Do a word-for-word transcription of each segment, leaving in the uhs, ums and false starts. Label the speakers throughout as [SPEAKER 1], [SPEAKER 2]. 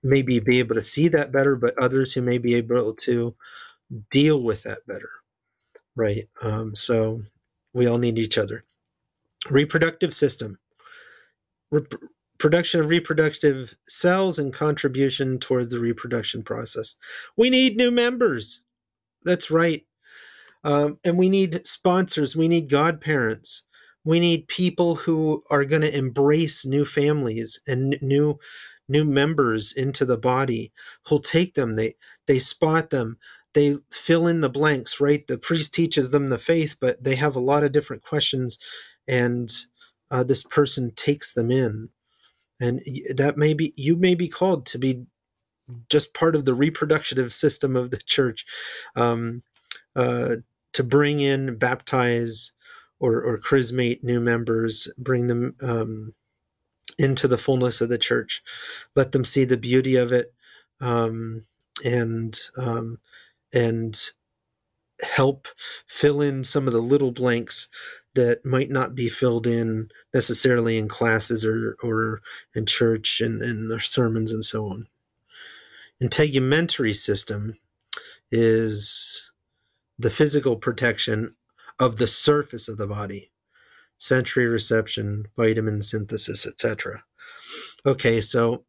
[SPEAKER 1] maybe be able to see that better, but others who may be able to deal with that better, right? Um, so we all need each other. Reproductive system. Rep- Production of reproductive cells and contribution towards the reproduction process. We need new members. That's right. Um, and we need sponsors. We need godparents. We need people who are going to embrace new families and new new members into the body. Who'll take them. They they spot them. They fill in the blanks. Right. The priest teaches them the faith, but they have a lot of different questions, and uh, this person takes them in. And that may be you may be called to be just part of the reproductive system of the church. Um, uh, to bring in, baptize, or, or chrismate new members, bring them um, into the fullness of the church, let them see the beauty of it, um, and um, and help fill in some of the little blanks that might not be filled in necessarily in classes or or in church and, and their sermons and so on. Integumentary system is the physical protection of the surface of the body, sensory reception, vitamin synthesis, et cetera. Okay, so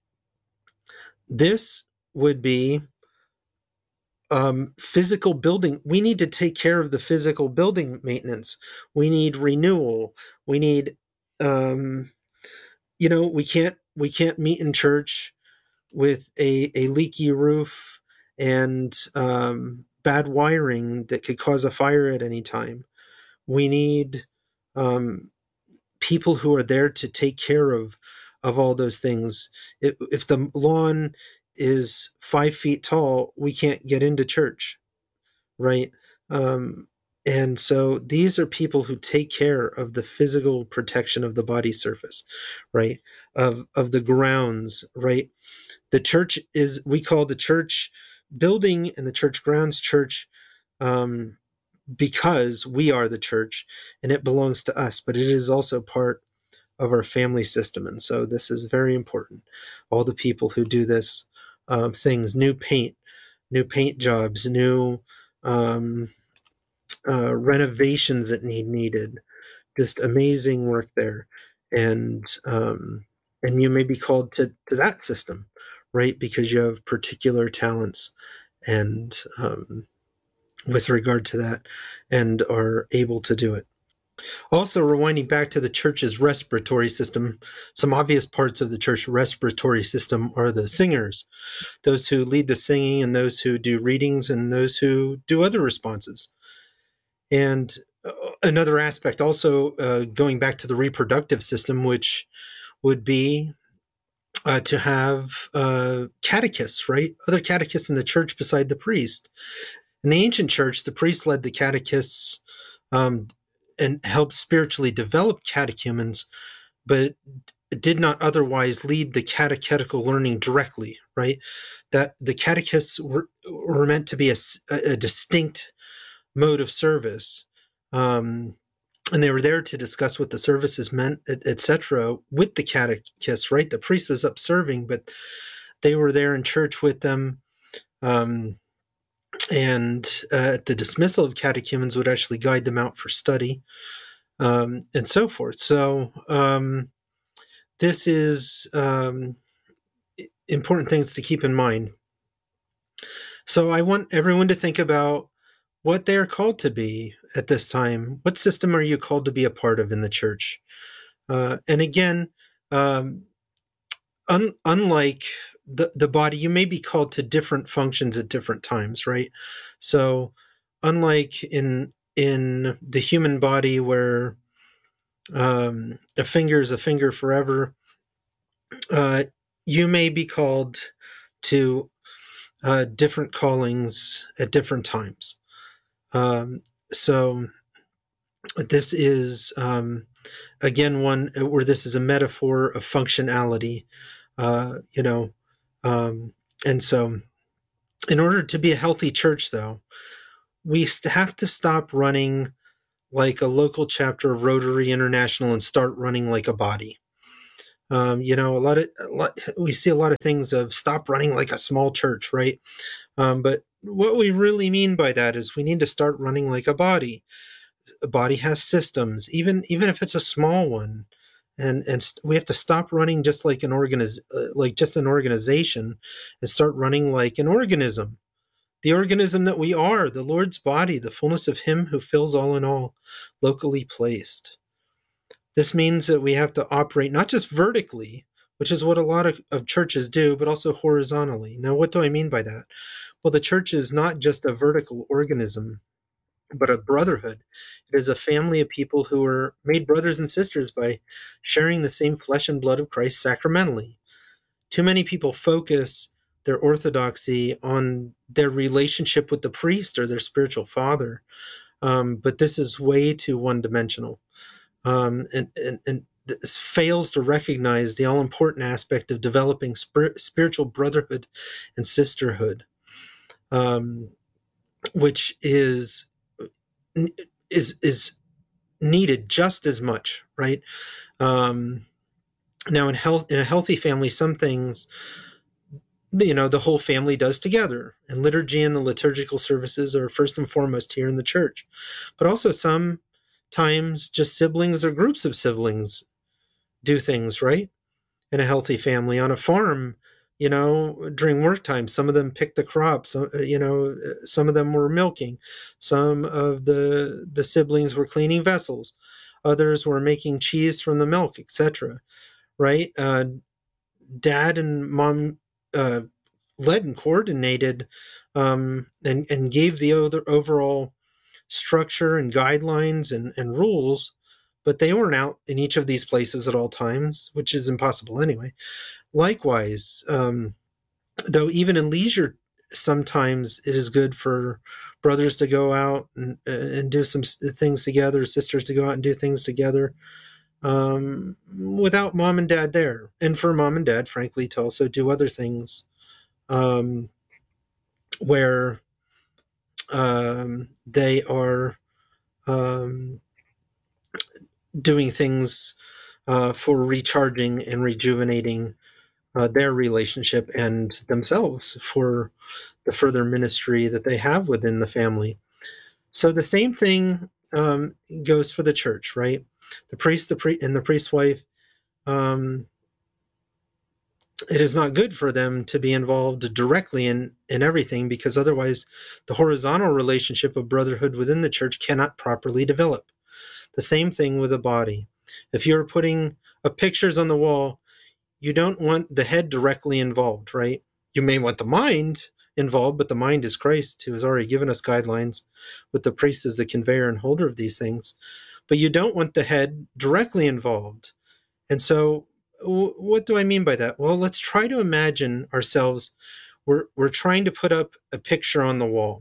[SPEAKER 1] this would be um, physical building. We need to take care of the physical building maintenance. We need renewal. We need, um, you know, we can't we can't meet in church with a, a leaky roof and um, bad wiring that could cause a fire at any time. We need um, people who are there to take care of of all those things. If, if the lawn is five feet tall, we can't get into church, right? Um, and so these are people who take care of the physical protection of the body surface, right? Of of the grounds, right? The church is we call the church building and the church grounds church. Um, because we are the church and it belongs to us, but it is also part of our family system. And so this is very important. All the people who do this um, things, new paint, new paint jobs, new um, uh, renovations that need needed, just amazing work there. And um, and you may be called to, to that system, right? Because you have particular talents and um, with regard to that and are able to do it. Also, rewinding back to the church's respiratory system, some obvious parts of the church respiratory system are the singers, those who lead the singing and those who do readings and those who do other responses. And uh, another aspect also uh, going back to the reproductive system, which would be uh, to have uh, catechists, right? Other catechists in the church beside the priest. In the ancient church, the priest led the catechists um, and helped spiritually develop catechumens, but did not otherwise lead the catechetical learning directly, right? That the catechists were, were meant to be a, a distinct mode of service. Um, and they were there to discuss what the services meant, et cetera, with the catechists, right? The priest was up serving, but they were there in church with them. Um, and uh, the dismissal of catechumens would actually guide them out for study, um, and so forth. So um, this is um, important things to keep in mind. So I want everyone to think about what they are called to be at this time. What system are you called to be a part of in the church? Uh, and again, um, un- unlike the, the body, you may be called to different functions at different times, right? So unlike in in the human body where um, a finger is a finger forever, uh, you may be called to uh, different callings at different times. Um, so this is um, again one where this is a metaphor of functionality, uh, you know, um, and so in order to be a healthy church, though, we have to stop running like a local chapter of Rotary International and start running like a body. Um, you know, a lot of a lot, we see a lot of things of stop running like a small church, right? Um, but what we really mean by that is we need to start running like a body. A body has systems, even even if it's a small one, and and st- we have to stop running just like an organiz- uh, like just an organization, and start running like an organism. The organism that we are, the Lord's body, the fullness of Him who fills all in all, locally placed. This means that we have to operate not just vertically, which is what a lot of, of churches do, but also horizontally. Now, what do I mean by that? Well, the church is not just a vertical organism, but a brotherhood. It is a family of people who are made brothers and sisters by sharing the same flesh and blood of Christ sacramentally. Too many people focus their orthodoxy on their relationship with the priest or their spiritual father, um, but this is way too one dimensional, um, and, and, and this fails to recognize the all important aspect of developing spir- spiritual brotherhood and sisterhood, um, which is is is needed just as much, right? Um, now, in health, in a healthy family, some things, you know, the whole family does together, and liturgy and the liturgical services are first and foremost here in the church. But also, sometimes just siblings or groups of siblings do things, right? In a healthy family, on a farm, you know, during work time, some of them picked the crops. uh, You know, some of them were milking. Some of the the siblings were cleaning vessels. Others were making cheese from the milk, et cetera. Right? Uh, dad and mom uh, led and coordinated, um, and and gave the other overall structure and guidelines and, and rules, but they weren't out in each of these places at all times, which is impossible anyway. Likewise, um, though, even in leisure, sometimes it is good for brothers to go out and, and do some things together, sisters to go out and do things together, um, without mom and dad there. And for mom and dad, frankly, to also do other things, um, where um, they are um, doing things uh, for recharging and rejuvenating uh, their relationship and themselves for the further ministry that they have within the family. So the same thing um, goes for the church, right? The priest, the pri- and the priest's wife. Um, it is not good for them to be involved directly in in everything, because otherwise, the horizontal relationship of brotherhood within the church cannot properly develop. The same thing with the body. If you're putting up pictures on the wall, you don't want the head directly involved, right? You may want the mind involved, but the mind is Christ, who has already given us guidelines, with the priest as the conveyor and holder of these things. But you don't want the head directly involved. And so, w- what do I mean by that? Well, let's try to imagine ourselves. We're, we're trying to put up a picture on the wall,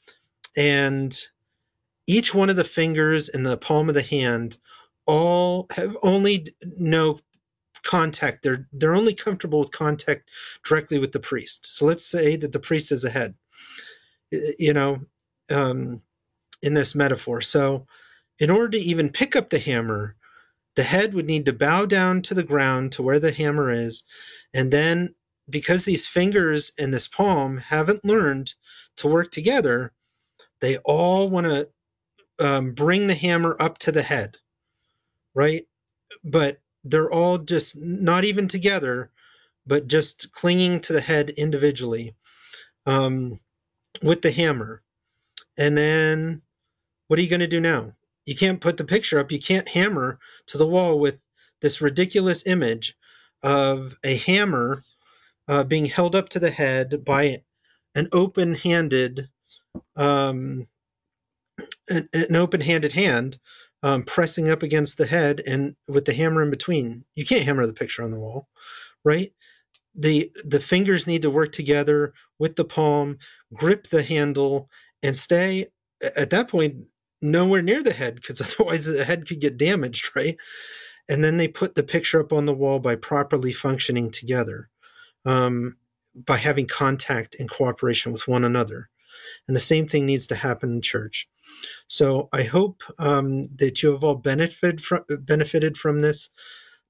[SPEAKER 1] and each one of the fingers in the palm of the hand all have only no contact. They're they're only comfortable with contact directly with the priest. So let's say that the priest is a head, you know, um, in this metaphor. So in order to even pick up the hammer, the head would need to bow down to the ground to where the hammer is, and then, because these fingers and this palm haven't learned to work together, they all want to um, bring the hammer up to the head, right? But they're all just not even together, but just clinging to the head individually, um, with the hammer. And then what are you going to do now? You can't put the picture up. You can't hammer to the wall with this ridiculous image of a hammer uh, being held up to the head by an open-handed, um, an, an open-handed hand, um, pressing up against the head and with the hammer in between. You can't hammer the picture on the wall, right? the the fingers need to work together with the palm, grip the handle, and stay at that point nowhere near the head, because otherwise the head could get damaged, right? And then they put the picture up on the wall by properly functioning together, um, by having contact and cooperation with one another. And the same thing needs to happen in church. So I hope um, that you have all benefited from, benefited from this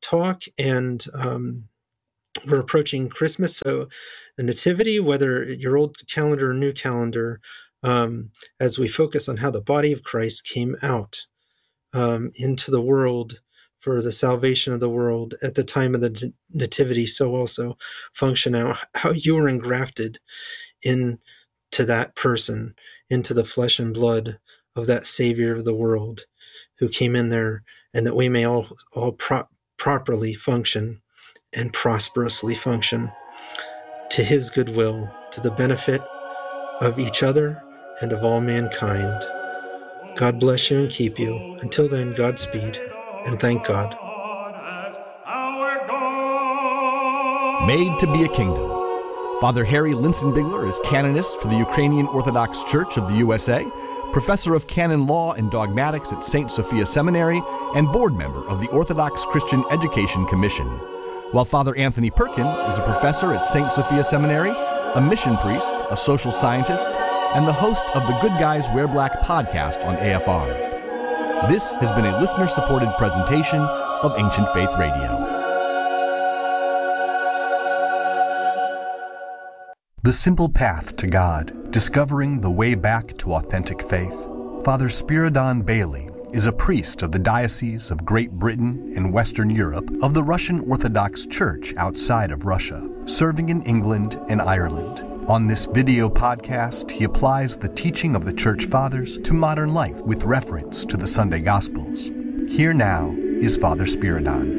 [SPEAKER 1] talk, and um, we're approaching Christmas, so the Nativity, whether your old calendar or new calendar, um, as we focus on how the body of Christ came out um, into the world for the salvation of the world at the time of the Nativity, so also function out how you were engrafted into that person, into the flesh and blood of that Savior of the world who came in there, and that we may all all pro- properly function and prosperously function to his goodwill, to the benefit of each other and of all mankind. God bless you and keep you. Until then, Godspeed, and thank God.
[SPEAKER 2] Made to be a Kingdom. Father Harry Linsenbigler is canonist for the Ukrainian Orthodox Church of the U S A, professor of canon law and dogmatics at Saint Sophia Seminary, and board member of the Orthodox Christian Education Commission. While Father Anthony Perkins is a professor at Saint Sophia Seminary, a mission priest, a social scientist, and the host of the Good Guys Wear Black podcast on A F R. This has been a listener-supported presentation of Ancient Faith Radio. The Simple Path to God, Discovering the Way Back to Authentic Faith. Father Spiridon Bailey is a priest of the Diocese of Great Britain and Western Europe of the Russian Orthodox Church outside of Russia, serving in England and Ireland. On this video podcast, he applies the teaching of the Church Fathers to modern life with reference to the Sunday Gospels. Here now is Father Spiridon.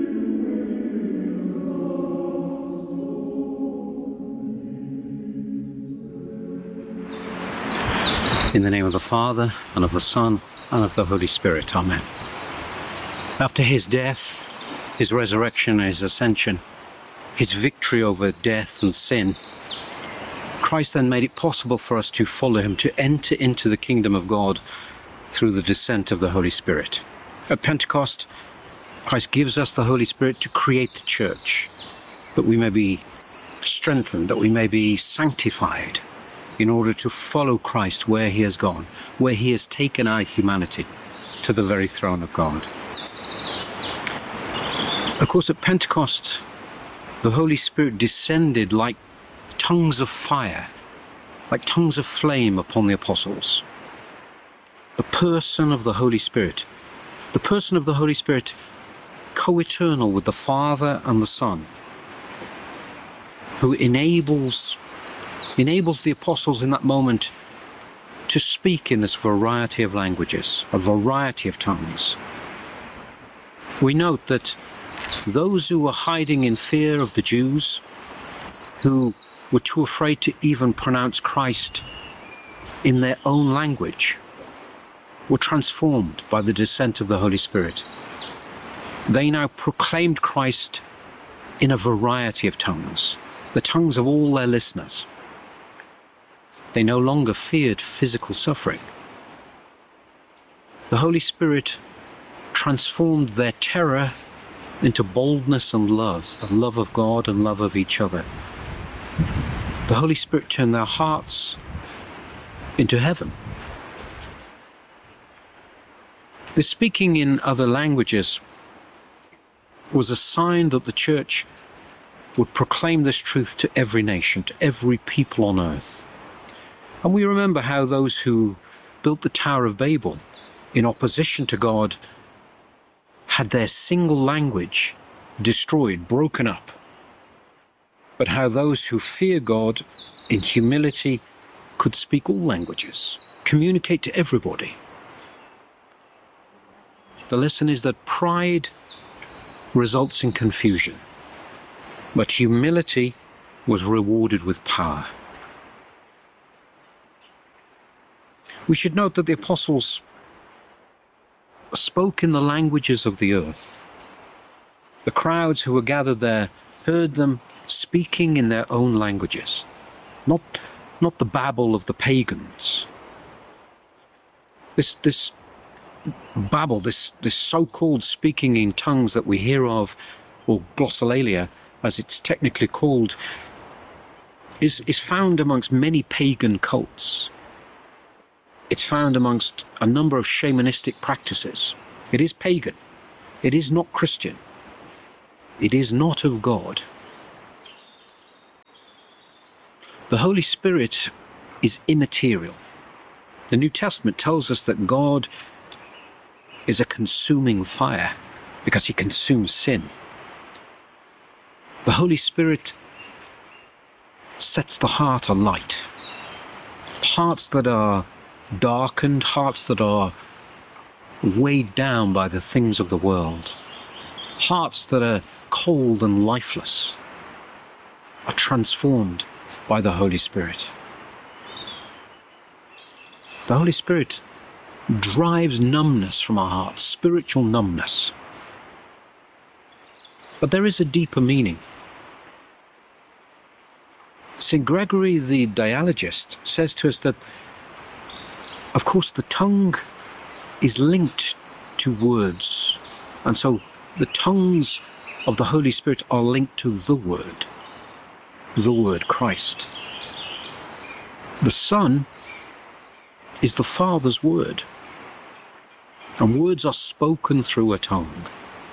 [SPEAKER 3] In the name of the Father, and of the Son, and of the Holy Spirit. Amen. After his death, his resurrection, and his ascension, his victory over death and sin, Christ then made it possible for us to follow him, to enter into the kingdom of God through the descent of the Holy Spirit. At Pentecost, Christ gives us the Holy Spirit to create the church, that we may be strengthened, that we may be sanctified, in order to follow Christ where he has gone, where he has taken our humanity to the very throne of God. Of course, at Pentecost, the Holy Spirit descended like tongues of fire, like tongues of flame upon the apostles. The person of the Holy Spirit, the person of the Holy Spirit, co-eternal with the Father and the Son, who enables enables the apostles in that moment to speak in this variety of languages, a variety of tongues. We note that those who were hiding in fear of the Jews, who were too afraid to even pronounce Christ in their own language, were transformed by the descent of the Holy Spirit. They now proclaimed Christ in a variety of tongues, the tongues of all their listeners. They no longer feared physical suffering. The Holy Spirit transformed their terror into boldness and love, and love of God and love of each other. The Holy Spirit turned their hearts into heaven. The speaking in other languages was a sign that the Church would proclaim this truth to every nation, to every people on earth. And we remember how those who built the Tower of Babel in opposition to God had their single language destroyed, broken up. But how those who fear God in humility could speak all languages, communicate to everybody. The lesson is that pride results in confusion, but humility was rewarded with power. We should note that the apostles spoke in the languages of the earth. The crowds who were gathered there heard them speaking in their own languages, not, not the babble of the pagans. This, this babble, this, this so-called speaking in tongues that we hear of, or glossolalia, as it's technically called, is, is found amongst many pagan cults. It's found amongst a number of shamanistic practices. It is pagan. It is not Christian. It is not of God. The Holy Spirit is immaterial. The New Testament tells us that God is a consuming fire because he consumes sin. The Holy Spirit sets the heart alight. Hearts that are darkened, hearts that are weighed down by the things of the world, hearts that are cold and lifeless, are transformed by the Holy Spirit. The Holy Spirit drives numbness from our hearts, spiritual numbness. But there is a deeper meaning. Saint Gregory the Dialogist says to us that, of course, the tongue is linked to words, and so the tongues of the Holy Spirit are linked to the Word, the Word, Christ. The Son is the Father's Word, and words are spoken through a tongue.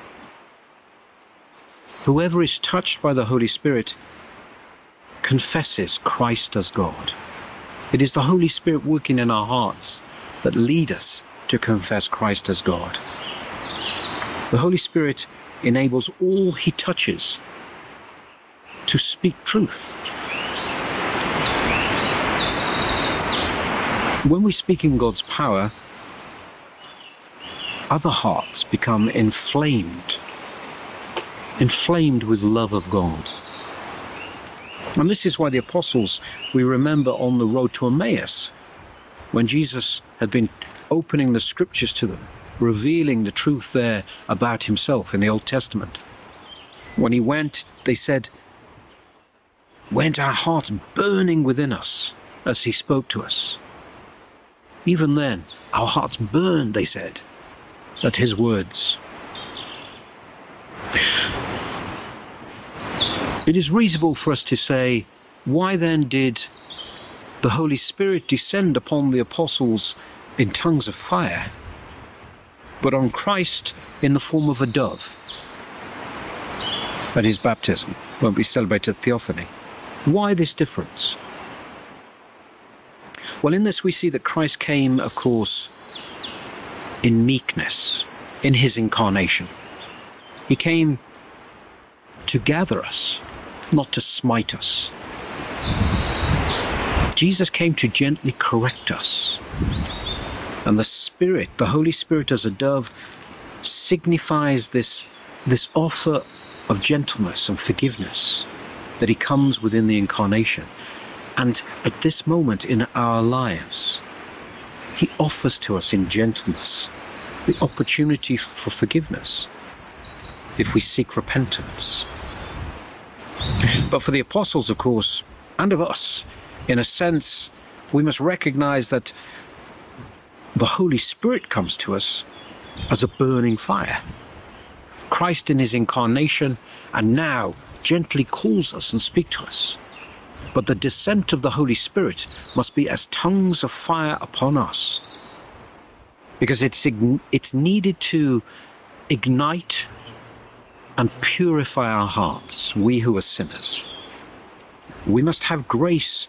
[SPEAKER 3] Whoever is touched by the Holy Spirit confesses Christ as God. It is the Holy Spirit working in our hearts that lead us to confess Christ as God. The Holy Spirit enables all he touches to speak truth. When we speak in God's power, other hearts become inflamed, inflamed with love of God. And this is why the apostles, we remember on the road to Emmaus, when Jesus had been opening the scriptures to them, revealing the truth there about himself in the Old Testament. When he went, they said, "Weren't our hearts burning within us as he spoke to us?" Even then, our hearts burned, they said, at his words. It is reasonable for us to say, why then did the Holy Spirit descend upon the apostles in tongues of fire, but on Christ in the form of a dove at his baptism, when we celebrated Theophany? Why this difference? Well, in this we see that Christ came, of course, in meekness, in his incarnation. He came to gather us, not to smite us. Jesus came to gently correct us. And the Spirit, the Holy Spirit as a dove, signifies this, this offer of gentleness and forgiveness, that he comes within the incarnation. And at this moment in our lives, he offers to us in gentleness the opportunity for forgiveness if we seek repentance. But for the apostles, of course, and of us, in a sense, we must recognize that the Holy Spirit comes to us as a burning fire. Christ in his incarnation, and now gently calls us and speaks to us. But the descent of the Holy Spirit must be as tongues of fire upon us, because it's, it's needed to ignite and purify our hearts, we who are sinners. We must have grace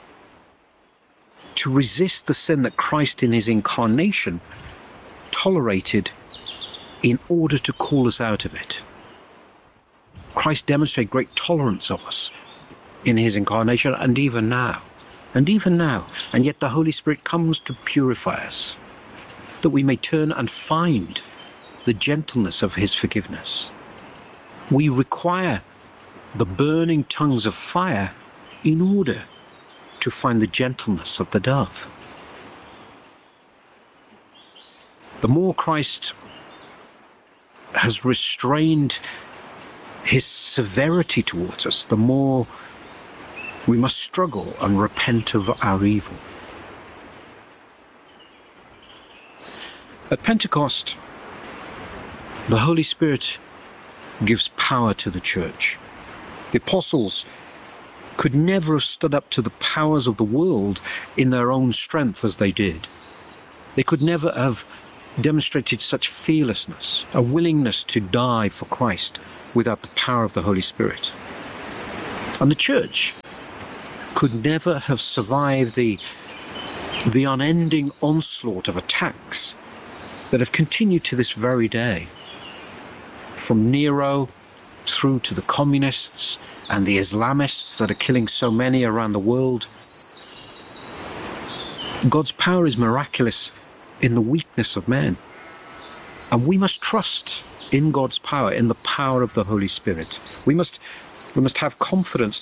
[SPEAKER 3] to resist the sin that Christ in his incarnation tolerated in order to call us out of it. Christ demonstrated great tolerance of us in his incarnation, and even now, and even now, and yet the Holy Spirit comes to purify us, that we may turn and find the gentleness of his forgiveness. We require the burning tongues of fire in order to find the gentleness of the dove. The more Christ has restrained his severity towards us, the more we must struggle and repent of our evil. At Pentecost, the Holy Spirit gives power to the church. The apostles could never have stood up to the powers of the world in their own strength as they did. They could never have demonstrated such fearlessness, a willingness to die for Christ without the power of the Holy Spirit. And the church could never have survived the, the unending onslaught of attacks that have continued to this very day. From Nero through to the communists and the Islamists that are killing so many around the world. God's power is miraculous in the weakness of man. And we must trust in God's power, in the power of the Holy Spirit. We must, we must have confidence